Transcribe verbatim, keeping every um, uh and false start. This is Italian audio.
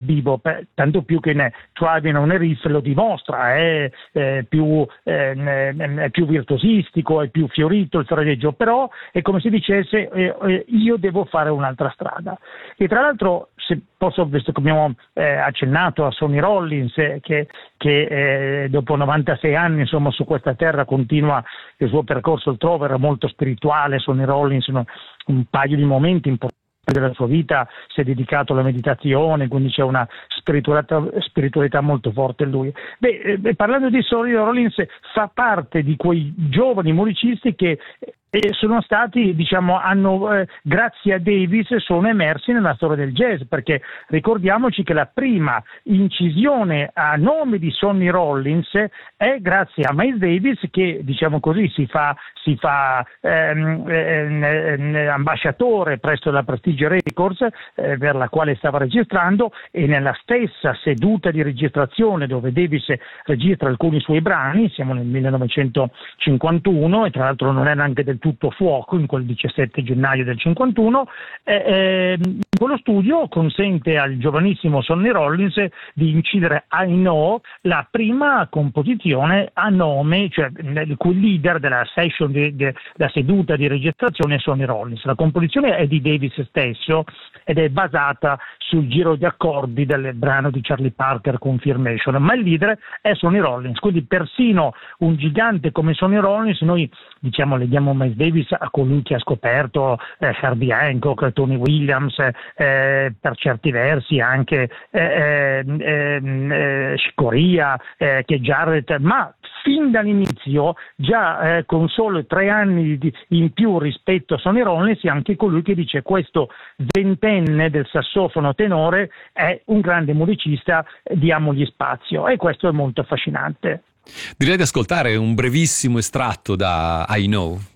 bebop, eh, tanto più che ne Driving on a Reef lo dimostra, è eh, più, eh, è più virtuosistico, è più fiorito il fraseggio, però è come se dicesse eh, eh, io devo fare un'altra strada. E tra l'altro, se posso, visto che abbiamo eh, accennato a Sonny Rollins, eh, che, che eh, dopo novantasei anni insomma su questa terra continua il suo percorso altrove, era molto spirituale. Sonny Rollins, no, un paio di momenti importanti della sua vita si è dedicato alla meditazione, quindi c'è una spiritualità, spiritualità molto forte in lui. Beh, eh, parlando di Sonny Rollins, fa parte di quei giovani musicisti che e sono stati, diciamo, hanno eh, grazie a Davis sono emersi nella storia del jazz, perché ricordiamoci che la prima incisione a nome di Sonny Rollins è grazie a Miles Davis, che, diciamo così, si fa si fa ehm, ehm, ambasciatore presso la Prestige Records, eh, per la quale stava registrando, e nella stessa seduta di registrazione dove Davis registra alcuni suoi brani, siamo nel millenovecentocinquantuno, e tra l'altro non è neanche del tutto fuoco in quel diciassette gennaio del cinquantuno, eh, eh, quello studio consente al giovanissimo Sonny Rollins di incidere I Know, la prima composizione a nome, cioè il cui leader della session, di, de, della seduta di registrazione è Sonny Rollins. La composizione è di Davis stesso ed è basata sul giro di accordi del brano di Charlie Parker Confirmation, ma il leader è Sonny Rollins, quindi persino un gigante come Sonny Rollins, noi diciamo leghiamo Miles Davis a colui che ha scoperto eh, Herbie Hancock, Tony Williams, eh, per certi versi anche eh, eh, eh, Scoria, eh, che Jarrett, ma fin dall'inizio, già eh, con solo tre anni di, in più rispetto a Sonny Rollins, è anche colui che dice questo ventenne del sassofono tenore è un grande musicista, diamogli spazio, e questo è molto affascinante. Direi di ascoltare un brevissimo estratto da I Know.